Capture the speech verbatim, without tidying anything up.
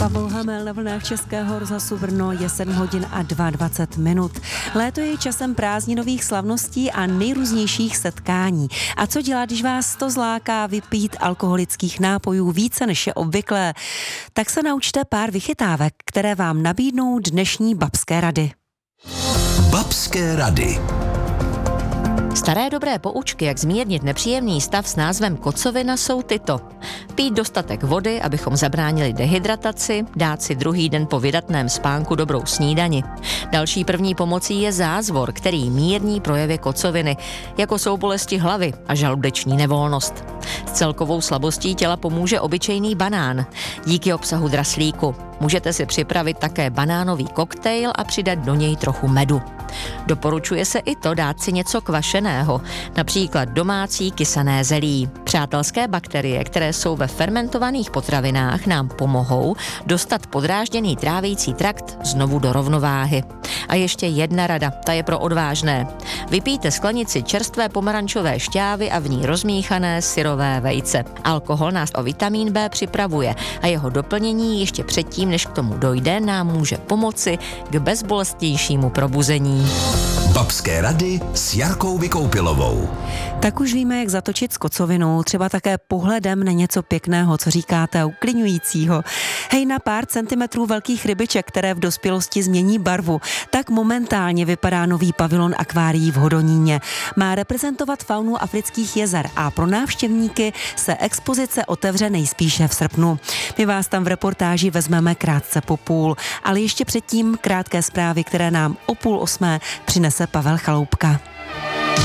Pavel Hamel na vlnách Českého rozhlasu Brno, je sedm hodin a dvacet dva minut. Léto je časem prázdninových slavností a nejrůznějších setkání. A co dělat, když vás to zláká vypít alkoholických nápojů více než je obvyklé? Tak se naučte pár vychytávek, které vám nabídnou dnešní babské rady. Babské rady. Staré dobré poučky, jak zmírnit nepříjemný stav s názvem kocovina, jsou tyto. Pít dostatek vody, abychom zabránili dehydrataci, dát si druhý den po vydatném spánku dobrou snídani. Další první pomocí je zázvor, který mírní projevy kocoviny, jako jsou bolesti hlavy a žaludeční nevolnost. S celkovou slabostí těla pomůže obyčejný banán. Díky obsahu draslíku můžete si připravit také banánový koktejl a přidat do něj trochu medu. Doporučuje se i to dát si něco kvašeného, například domácí kysané zelí. Přátelské bakterie, které jsou ve fermentovaných potravinách, nám pomohou dostat podrážděný trávicí trakt znovu do rovnováhy. A ještě jedna rada, ta je pro odvážné. Vypijte sklenici čerstvé pomerančové šťávy a v ní rozmíchané syrové vejce. Alkohol nás o vitamín B připravuje a jeho doplnění ještě předtím, než k tomu dojde, nám může pomoci k bezbolestnějšímu probuzení. Babské rady s Jarkou Vykoupilovou. Tak už víme, jak zatočit s kocovinou, třeba také pohledem na něco pěkného, co říkáte, uklidňujícího. Hej, na pár centimetrů velkých rybiček, které v dospělosti změní barvu, tak momentálně vypadá nový pavilon akvárií v Hodoníně. Má reprezentovat faunu afrických jezer a pro návštěvníky se expozice otevře nejspíše v srpnu. My vás tam v reportáži vezmeme krátce po půl, ale ještě předtím krátké zprávy, které nám o půl osmé přinese Pavel Chaloupka.